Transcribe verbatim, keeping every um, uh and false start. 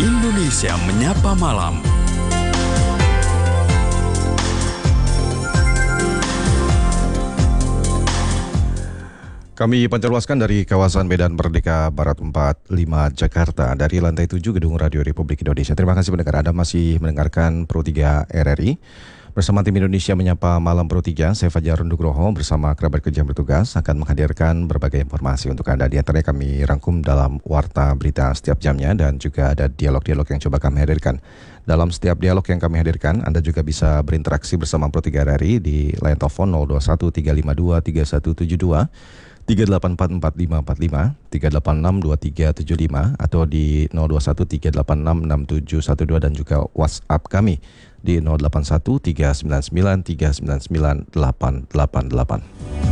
Indonesia Menyapa Malam. Kami pancarluaskan dari kawasan Medan Merdeka Barat empat puluh lima Jakarta dari lantai tujuh Gedung Radio Republik Indonesia. Terima kasih pendengar, Anda masih mendengarkan Pro tiga R R I. Bersama tim Indonesia Menyapa Malam Pro tiga, saya Fajar Nugroho bersama kerabat kerja yang bertugas akan menghadirkan berbagai informasi untuk Anda. Di antaranya kami rangkum dalam warta berita setiap jamnya dan juga ada dialog-dialog yang coba kami hadirkan. Dalam setiap dialog yang kami hadirkan, Anda juga bisa berinteraksi bersama Pro tiga R R I di line telepon nol dua satu tiga lima dua tiga satu tujuh dua, tiga delapan empat empat lima empat lima, tiga delapan enam dua tiga tujuh lima atau di nol dua satu tiga delapan enam enam tujuh satu dua dan juga WhatsApp kami di nol delapan satu tiga sembilan sembilan tiga sembilan sembilan delapan delapan delapan.